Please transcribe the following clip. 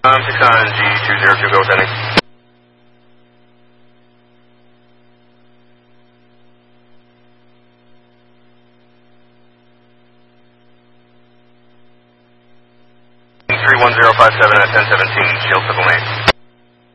6 on G202, go with ending. Three 1057 at 1017, shield 718.